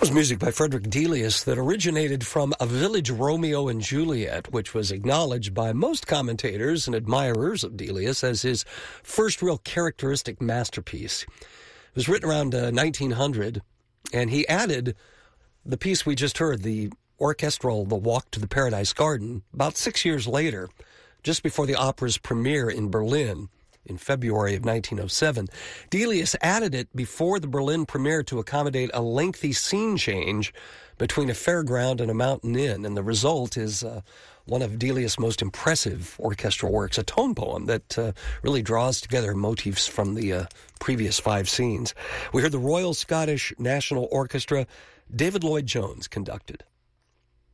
was music by Frederick Delius that originated from A Village Romeo and Juliet, which was acknowledged by most commentators and admirers of Delius as his first real characteristic masterpiece. It was written around 1900, and he added the piece we just heard, the orchestral The Walk to the Paradise Garden, about 6 years later, just before the opera's premiere in Berlin in February of 1907. Delius added it before the Berlin premiere to accommodate a lengthy scene change between a fairground and a mountain inn, and the result is one of Delius' most impressive orchestral works, a tone poem that really draws together motifs from the previous 5 scenes. We heard the Royal Scottish National Orchestra. David Lloyd Jones conducted.